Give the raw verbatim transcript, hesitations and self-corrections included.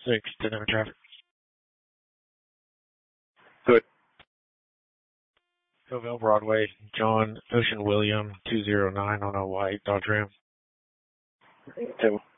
six, ten seven traffic. Good. Covell Broadway, John Ocean William, two zero nine on a white Dodge Ram. Two.